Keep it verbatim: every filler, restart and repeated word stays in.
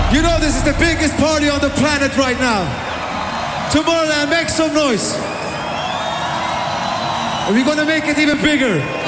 You know this is the biggest party on the planet right now. Tomorrowland, make some noise. And we're gonna make it even bigger.